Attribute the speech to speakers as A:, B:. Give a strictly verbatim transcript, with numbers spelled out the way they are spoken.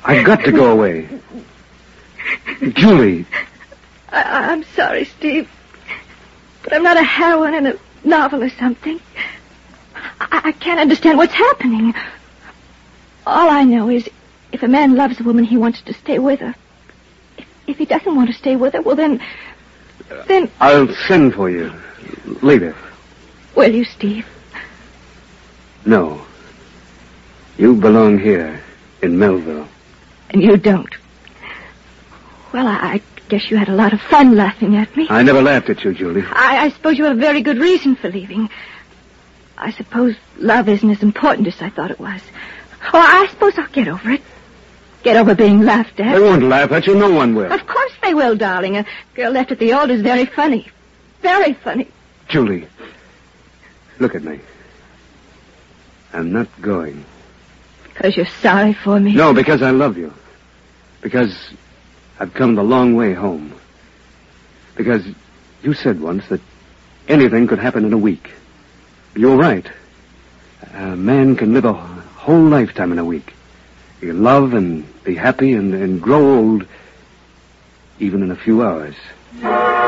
A: I've got to go away. Julie.
B: I- I'm sorry, Steve. But I'm not a heroine in a novel or something. I, I can't understand what's happening. All I know is if a man loves a woman, he wants to stay with her. If, if he doesn't want to stay with her, well, then... Then...
A: I'll send for you later.
B: Will you, Steve?
A: No. You belong here in Melville.
B: And you don't. Well, I, I guess you had a lot of fun laughing at me.
A: I never laughed at you, Julie.
B: I, I suppose you have a very good reason for leaving. I suppose love isn't as important as I thought it was. Oh, I suppose I'll get over it. Get over being laughed at.
A: They won't laugh at you. No one will.
B: Of course they will, darling. A girl left at the altar is very funny. Very funny.
A: Julie, look at me. I'm not going.
B: Because you're sorry for me?
A: No, because I love you. Because I've come the long way home. Because you said once that anything could happen in a week. You're right. A man can live a whole lifetime in a week. He can love and be happy and, and grow old even in a few hours.